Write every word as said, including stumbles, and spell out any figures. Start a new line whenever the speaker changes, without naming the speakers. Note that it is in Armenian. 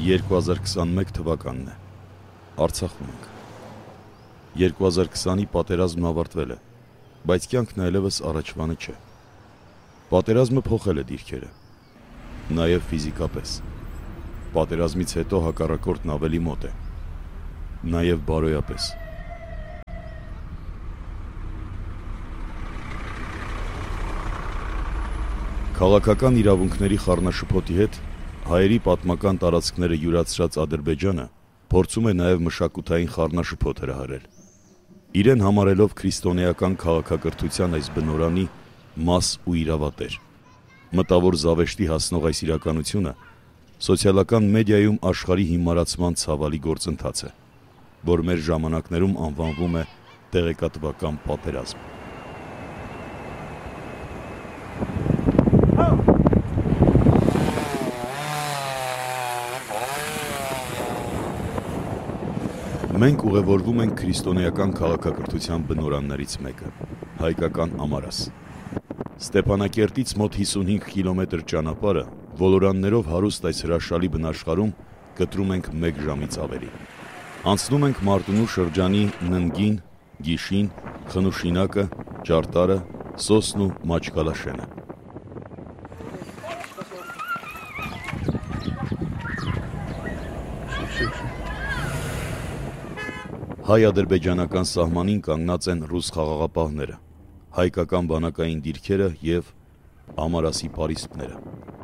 երկու հազար քսաներեք թվականն է, Արցախում ենք։ երկու հազար քսանի պատերազմն ավարտվել է, բայց կյանքն այլևս առաջվանը չէ։ Պատերազմը փոխել է դիրքերը, նաև ֆիզիկապես։ Պատերազմից հետո հակառակորդն ավելի մոտ է, նաև բարոյապես։ Քաղաքական իրավունքների խառնաշփոթի հետ հայերի պատմական տարածքները յուրացրած Ադրբեջանը փորձում է նաև մշակութային խառնաշփոթ հրահրել։ Իրեն համարելով քրիստոնեական քաղաքակրթության այս բնօրանի մաս ու իրավատեր։ Մտավոր զավեշտի հասնող այս իրականությունը սոցիալական մեդիայում աշխարհի հիմարացման ցավալի գործընթաց է, որ մեր ժամանակներում անվանվում է տեղեկատվական պատերազմ։ Մենք ուղևորվում ենք քրիստոնեական քաղաքակրթության բնօրաններից մեկը՝ հայկական Ամարաս։ Ստեփանակերտից մոտ հիսունհինգ կիլոմետր ճանապարհը ոլորաններով հարուստ այս հրաշալի բնաշխարհում կտրում ենք մեկ ժամից ավելի։ Անցնում ենք Մարտունու շրջանի Ննգին, Գիշին, Խնուշինակը, Ճարտարը, Սոսն ու Մաչկալաշենը։ Հայ-ադրբեջանական սահմանին կանգնած են ռուս խաղաղապահները, հայկական բանակային դիրքերը և Ամարասի պարիսպները։